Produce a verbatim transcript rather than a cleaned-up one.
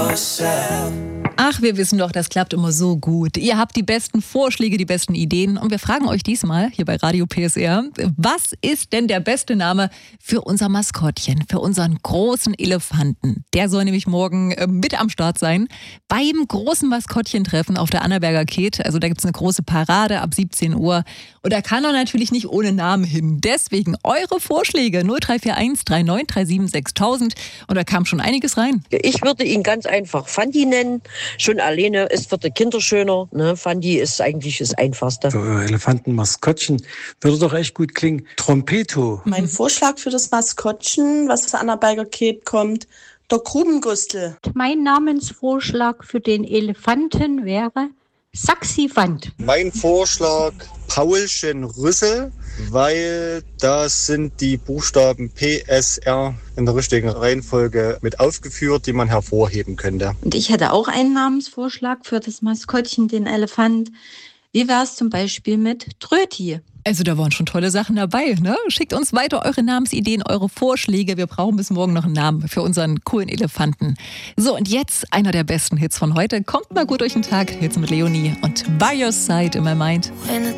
yourself. Ach, wir wissen doch, das klappt immer so gut. Ihr habt die besten Vorschläge, die besten Ideen. Und wir fragen euch diesmal hier bei Radio P S R, was ist denn der beste Name für unser Maskottchen, für unseren großen Elefanten? Der soll nämlich morgen äh, mit am Start sein beim großen Maskottchentreffen auf der Annaberger Keet. Also da gibt es eine große Parade ab siebzehn Uhr. Und da kann er natürlich nicht ohne Namen hin. Deswegen eure Vorschläge null drei vier eins drei neun drei sieben sechstausend. Und da kam schon einiges rein. Ich würde ihn ganz einfach Fandi nennen. Schon alleine ist für die Kinder schöner. Ne? Fandi ist eigentlich das Einfachste. Für euer Elefantenmaskottchen würde doch echt gut klingen. Trompeto. Mein Vorschlag für das Maskottchen, was aus der Annaberger Keet kommt, der Grubengustel. Mein Namensvorschlag für den Elefanten wäre Saxifant. Mein Vorschlag Paulchen Rüssel, weil da sind die Buchstaben P S R in der richtigen Reihenfolge mit aufgeführt, die man hervorheben könnte. Und ich hätte auch einen Namensvorschlag für das Maskottchen, den Elefant. Wie wäre es zum Beispiel mit Tröti? Also da waren schon tolle Sachen dabei, ne? Schickt uns weiter eure Namensideen, eure Vorschläge. Wir brauchen bis morgen noch einen Namen für unseren coolen Elefanten. So, und jetzt einer der besten Hits von heute. Kommt mal gut durch den Tag. Jetzt mit Leonie und By Your Side in My Mind. When the